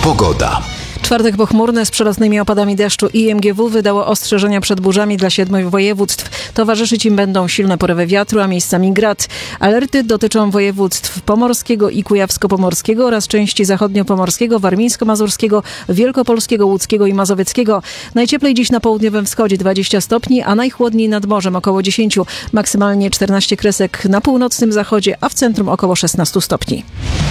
Pogoda. Czwartek pochmurny z przelotnymi opadami deszczu. IMGW wydało ostrzeżenia przed burzami dla 7 województw. Towarzyszyć im będą silne porywy wiatru, a miejscami grad. Alerty dotyczą województw pomorskiego i kujawsko-pomorskiego oraz części zachodnio-pomorskiego, warmińsko-mazurskiego, wielkopolskiego, łódzkiego i mazowieckiego. Najcieplej dziś na południowym wschodzie 20 stopni, a najchłodniej nad morzem około 10. Maksymalnie 14 kresek na północnym zachodzie, a w centrum około 16 stopni.